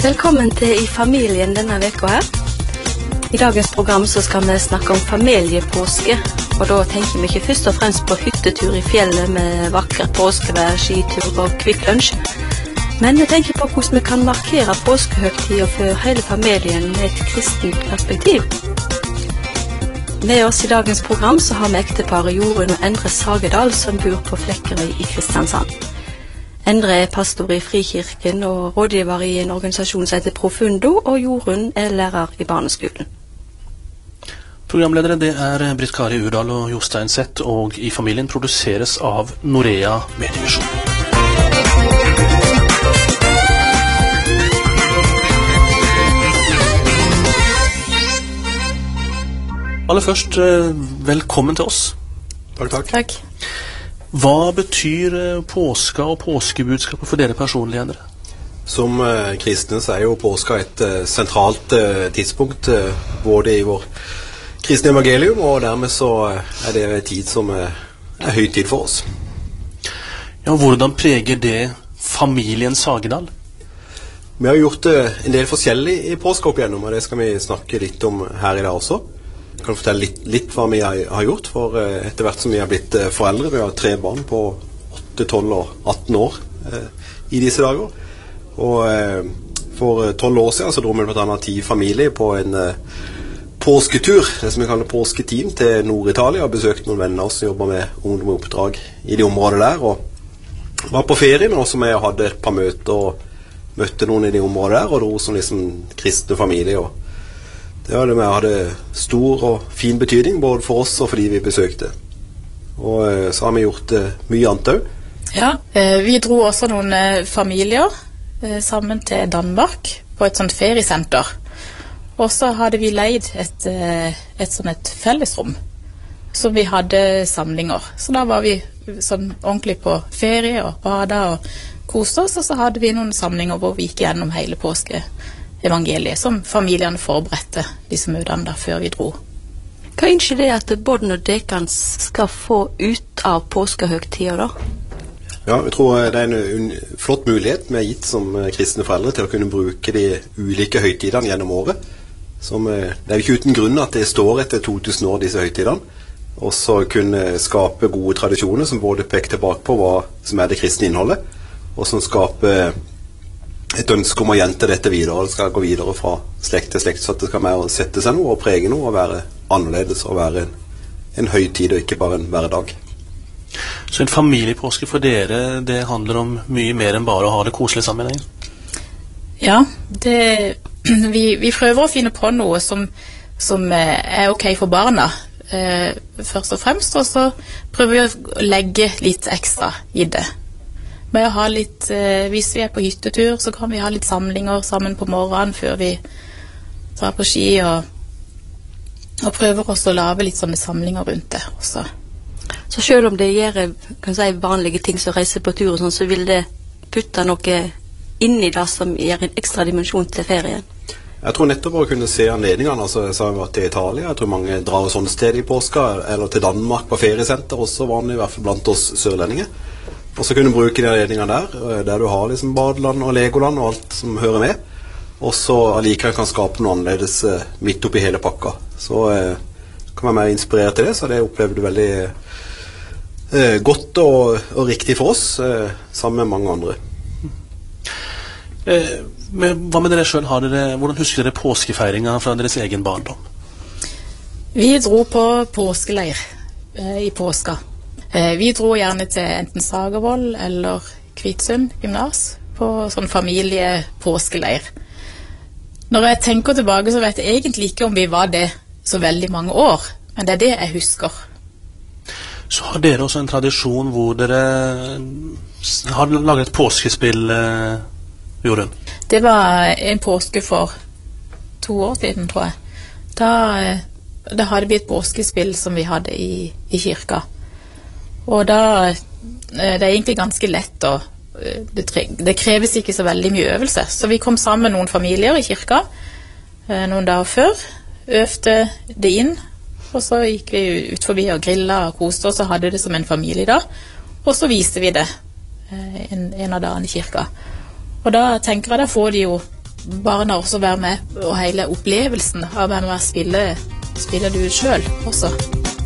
Velkommen til I familien denne veka her. I dagens program så skal vi snakke om familiepåske, og da tenker vi ikke først og fremst på hyttetur I fjellet med vakkert påskevær, skitur og kvikklunsj. Men vi tenker på hvordan vi kan markere påskehøgtiden for hele familien med et kristent perspektiv. Med oss I dagens program så har vi ekteparet Jorunn og Endre Sagedal som bor på Flekkerøy I Kristiansand. Endre pastor I Frikirken og rådgiver I en organisasjon som heter Profundo, og Jorunn lærer I barneskolen. Programledere det Britt Kari Udal og Jostein Sett, og I familien produseres av Norea Medievisjon. Aller først, velkommen til oss. Takk. Hva betyr påska og påskebudskapet for dere personlig, Endre? Som kristne så jo påska et sentralt tidspunkt både I vår kristne evangelium, og dermed så det en tid som høytid for oss. Ja, hvordan preger det familien Sagedal? Vi har gjort en del forskjellig I påska opp igjennom, og det skal vi snakke litt om her I dag også. Jeg kan fortelle litt hva vi har gjort, for etter hvert som vi har blitt foreldre, vi har 3 barn på 8, 12 og 18 år I disse dager. Og for 12 år siden så dro vi blant annet 10 familier på en påsketur, det som vi kaller påsketeam, til Nord-Italia, og besøkte noen venner som jobber med ungdom og oppdrag I de områdene der, og var på ferie, men også med og hadde et par møter, og møtte noen I de områdene der, og dro som liksom kristne familie, og det var det med hadde stor og fin betydning, både for oss og for de vi besøkte. Og så har vi gjort mye annet også. Ja, vi dro også noen familier sammen til Danmark på et sånt feriesenter. Og så hadde vi leid et fellesrom som vi hadde samlinger. Så da var vi sånn ordentlig på ferie og bada og koste oss, og så hadde vi noen samlinger hvor vi gikk gjennom hele påskeevangeliet som familiene forberedte disse møtene da før vi dro. Hva ønsker det at Bodden og Dekans skal få ut av påskehøgtiden da? Ja, jeg tror det en flott mulighet vi har gitt som kristne foreldre til å kunne bruke de ulike høytidene gjennom året. Det jo ikke uten grunn at det står etter 2000 år disse høytidene, og så kunne skape gode tradisjoner som både peker tilbake på hva som det kristne innholdet, og som skaper et ønske om å gjenta dette videre, og det skal gå videre fra slekt til slekt, så at det skal mer sette seg noe og prege noe, og være annerledes, og være en høytid, og ikke bare en hverdag. Så en familiepåske for dere, det handler om mye mer enn bare å ha det koselig sammen? Ja, vi prøver å finne på noe som ok for barna, først og fremst, og så prøver vi å legge litt ekstra I det. Med å ha litt, hvis vi på hyttetur, så kan vi ha litt samlinger sammen på morgenen før vi drar på ski, og prøver også å lage litt sånne samlinger rundt det også. Så selv om det gjør vanlige ting som reiser på tur og sånn, så vil det putte noe inn I det som gir en ekstra dimensjon til ferien? Jeg tror nettopp å kunne se anledningene, altså jeg har vært til Italia, jeg tror mange drar sånne steder I påska, eller til Danmark på feriesenter, også vanlig I hvert fall blant oss sørlendinger. Og så kunne du bruke de anledningene der du har liksom badeland og legoland og alt som hører med, og så allikevel kan skape noe annerledes midt oppi hele pakka. Så kan være mer inspirert til det, så det opplevde du veldig godt og riktig for oss, sammen med mange andre. Hva med dere selv? Hvordan husker dere påskefeiringen fra deres egen barndom? Vi dro på påskeleir I påska. Vi dro gjerne til enten Sagervoll eller Kvitsund gymnas på sånn familiepåskeleir. Når jeg tenker tilbake så vet jeg egentlig ikke om vi var det så veldig mange år, men det det jeg husker. Så har dere også en tradisjon hvor dere har laget et påskespill, Jorunn? Det var en påske for 2 år siden, tror jeg. Da hadde vi et påskespill som vi hadde I kirka. Og da, det egentlig ganske lett, og det kreves ikke så veldig mye øvelse. Så vi kom sammen noen familier I kirka, noen dager før, øvde det inn, og så gikk vi ut forbi og grillet og koste oss og hadde det som en familie da. Og så viste vi det en av dagene I kirka. Og da tenker jeg, da får de jo barna også være med, og hele opplevelsen av å være med å spille det ut selv også.